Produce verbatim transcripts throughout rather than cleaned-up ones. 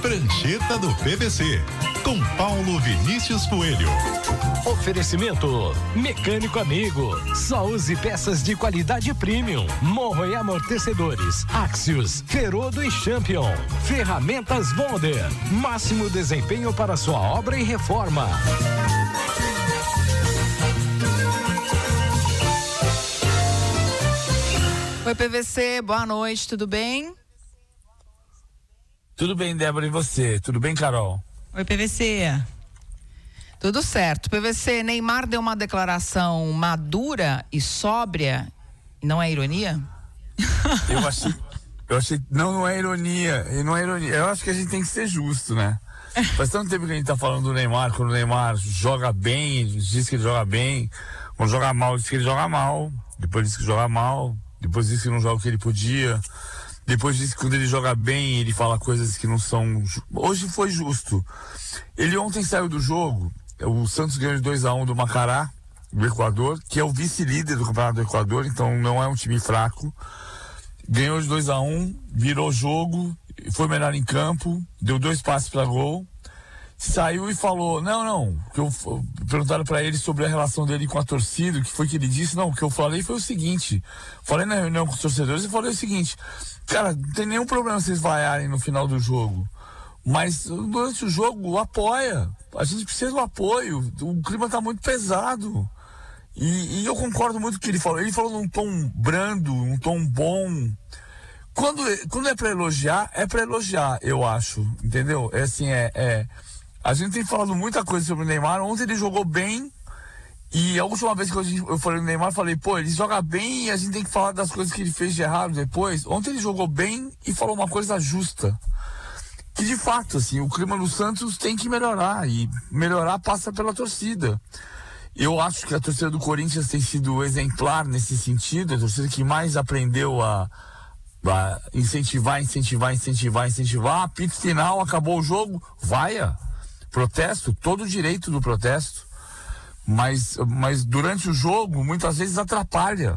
Prancheta do P V C, com Paulo Vinícius Coelho. Oferecimento Mecânico Amigo. Só use peças de qualidade premium. Morro e amortecedores Axios, Ferodo e Champion. Ferramentas Bonder. Máximo desempenho para sua obra e reforma. Oi, P V C, boa noite, tudo bem? Tudo bem, Débora, e você? Tudo bem, Carol? Oi, P V C. Tudo certo. P V C, Neymar deu uma declaração madura e sóbria, não é ironia? Eu achei, eu achei, não, não é ironia, não é ironia, eu acho que a gente tem que ser justo, né? Faz tanto tempo que a gente tá falando do Neymar, quando o Neymar joga bem, diz que ele joga bem, quando joga mal, diz que ele joga mal, depois diz que joga mal, depois diz que não joga o que ele podia, depois diz que quando ele joga bem, ele fala coisas que não são... Hoje foi justo. Ele ontem saiu do jogo, o Santos ganhou de dois a um do Macará, do Equador, que é o vice-líder do Campeonato do Equador, então não é um time fraco. Ganhou de dois a um, virou jogo, foi melhor em campo, deu dois passes para gol, saiu e falou, não, não, que eu, perguntaram para ele sobre a relação dele com a torcida, o que foi que ele disse, não, o que eu falei foi o seguinte, falei na reunião com os torcedores e falei o seguinte, cara, não tem nenhum problema vocês vaiarem no final do jogo, mas durante o jogo apoia, a gente precisa do apoio, o clima tá muito pesado. E, e eu concordo muito com o que ele falou. Ele falou num tom brando, um tom bom. Quando, quando é pra elogiar, é pra elogiar, eu acho. Entendeu? É assim, é, é... A gente tem falado muita coisa sobre o Neymar. Ontem ele jogou bem. E a última vez que eu, eu falei do Neymar, eu falei, pô, ele joga bem e a gente tem que falar das coisas que ele fez de errado depois. Ontem ele jogou bem e falou uma coisa justa. Que de fato, assim, o clima do Santos tem que melhorar. E melhorar passa pela torcida. Eu acho que a torcida do Corinthians tem sido exemplar nesse sentido, a torcida que mais aprendeu a, a incentivar, incentivar, incentivar, incentivar. Apito final, acabou o jogo, vaia, protesto, todo o direito do protesto. Mas, mas durante o jogo, muitas vezes atrapalha.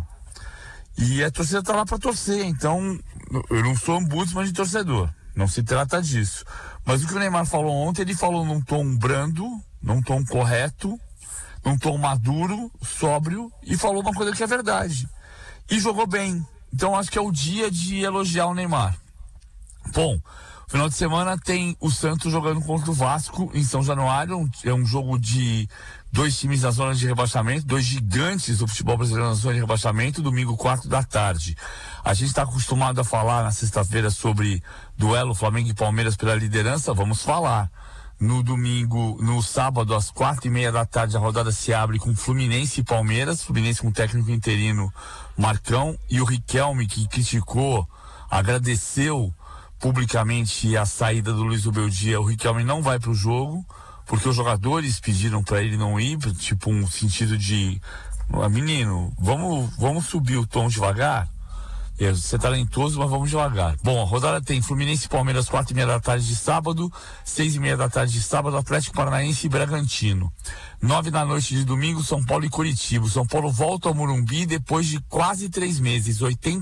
E a torcida tá lá para torcer, então eu não sou ombudsman de torcedor, não se trata disso. Mas o que o Neymar falou ontem, ele falou num tom brando, num tom correto, num tom maduro, sóbrio, e falou uma coisa que é verdade. E jogou bem. Então acho que é o dia de elogiar o Neymar. Bom, final de semana tem o Santos jogando contra o Vasco em São Januário. É um jogo de dois times na zona de rebaixamento, dois gigantes do futebol brasileiro na zona de rebaixamento, domingo, quatro da tarde. A gente está acostumado a falar na sexta-feira sobre duelo Flamengo e Palmeiras pela liderança, vamos falar. No domingo, no sábado, às quatro e meia da tarde, a rodada se abre com Fluminense e Palmeiras. Fluminense com o técnico interino Marcão. E o Riquelme, que criticou, agradeceu publicamente a saída do Luiz Ubeldia. O Riquelme não vai para o jogo, porque os jogadores pediram para ele não ir, tipo um sentido de, menino, vamos, vamos subir o tom devagar. Você é talentoso, mas vamos devagar. Bom, a rodada tem Fluminense e Palmeiras, quatro e meia da tarde de sábado, seis e meia da tarde de sábado, Atlético Paranaense e Bragantino. Nove da noite de domingo, São Paulo e Curitiba. São Paulo volta ao Morumbi depois de quase três meses, oitenta